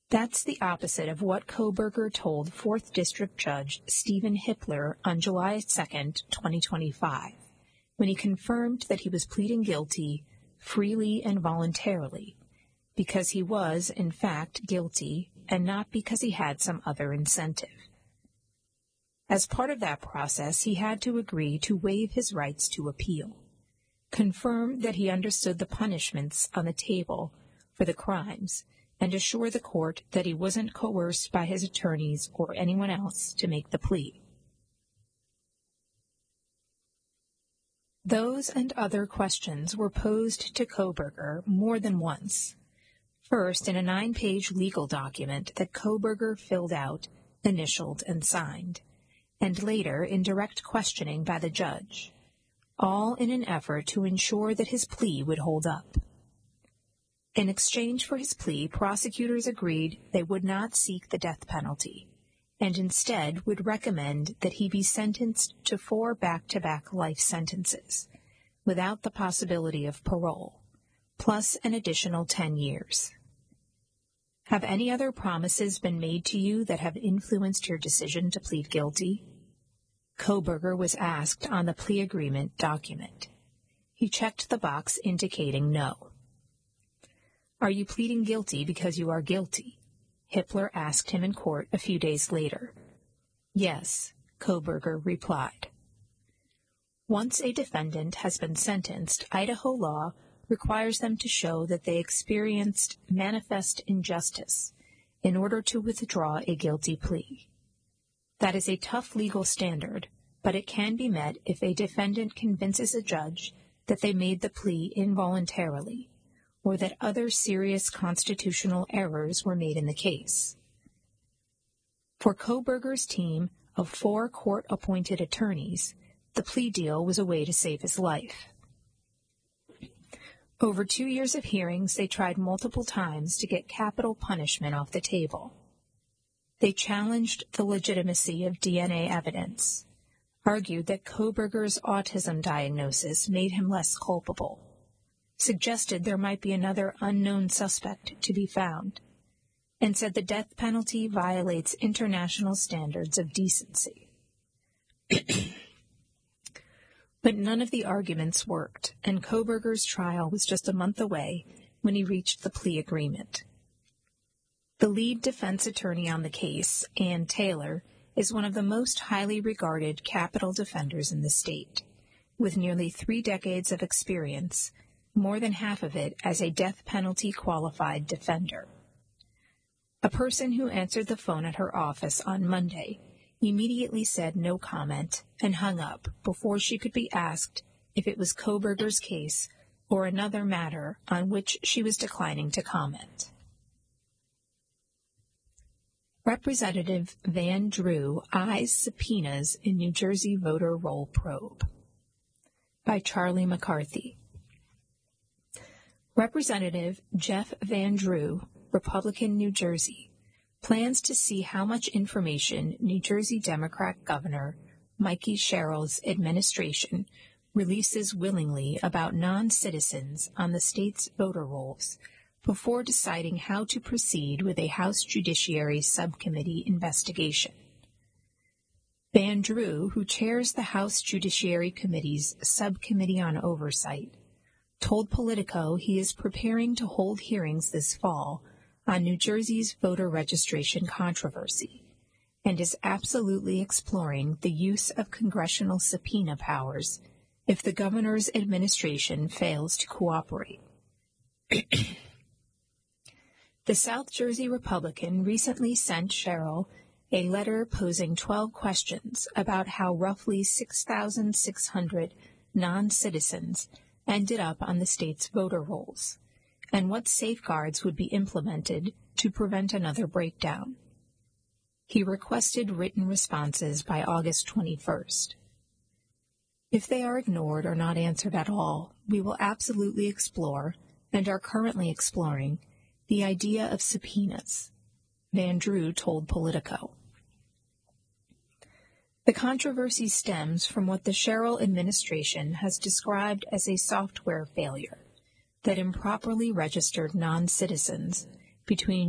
That's the opposite of what Kohberger told 4th District Judge Stephen Hippler on July 2, 2025, when he confirmed that he was pleading guilty freely and voluntarily, because he was, in fact, guilty and not because he had some other incentive. As part of that process, he had to agree to waive his rights to appeal, confirm that he understood the punishments on the table for the crimes, and assure the court that he wasn't coerced by his attorneys or anyone else to make the plea. Those and other questions were posed to Kohberger more than once. First, in a 9-page legal document that Kohberger filled out, initialed, and signed, and later in direct questioning by the judge, all in an effort to ensure that his plea would hold up. In exchange for his plea, prosecutors agreed they would not seek the death penalty, and instead would recommend that he be sentenced to 4 back-to-back life sentences, without the possibility of parole, plus an additional 10 years. Have any other promises been made to you that have influenced your decision to plead guilty? Kohberger was asked on the plea agreement document. He checked the box indicating no. Are you pleading guilty because you are guilty? Hippler asked him in court a few days later. Yes, Kohberger replied. Once a defendant has been sentenced, Idaho law requires them to show that they experienced manifest injustice in order to withdraw a guilty plea. That is a tough legal standard, but it can be met if a defendant convinces a judge that they made the plea involuntarily, or that other serious constitutional errors were made in the case. For Kohberger's team of 4 court-appointed attorneys, the plea deal was a way to save his life. Over 2 years of hearings, they tried multiple times to get capital punishment off the table. They challenged the legitimacy of DNA evidence, argued that Kohberger's autism diagnosis made him less culpable, suggested there might be another unknown suspect to be found, and said the death penalty violates international standards of decency. But none of the arguments worked, and Kohberger's trial was just a month away when he reached the plea agreement. The lead defense attorney on the case, Ann Taylor, is one of the most highly regarded capital defenders in the state, with nearly 3 decades of experience, more than half of it as a death penalty qualified defender. A person who answered the phone at her office on Monday immediately said no comment and hung up before she could be asked if it was Kohberger's case or another matter on which she was declining to comment. Representative Van Drew eyes subpoenas in New Jersey voter roll probe. By Charlie McCarthy. Representative Jeff Van Drew, Republican, New Jersey, plans to see how much information New Jersey Democrat Governor Mikey Sherrill's administration releases willingly about non-citizens on the state's voter rolls before deciding how to proceed with a House Judiciary Subcommittee investigation. Van Drew, who chairs the House Judiciary Committee's Subcommittee on Oversight, told Politico he is preparing to hold hearings this fall on New Jersey's voter registration controversy and is absolutely exploring the use of congressional subpoena powers if the governor's administration fails to cooperate. The South Jersey Republican recently sent Sherrill a letter posing 12 questions about how roughly 6,600 non-citizens ended up on the state's voter rolls, and what safeguards would be implemented to prevent another breakdown. He requested written responses by August 21st. If they are ignored or not answered at all, we will absolutely explore, and are currently exploring, the idea of subpoenas, Van Drew told Politico. The controversy stems from what the Sherrill administration has described as a software failure that improperly registered non-citizens between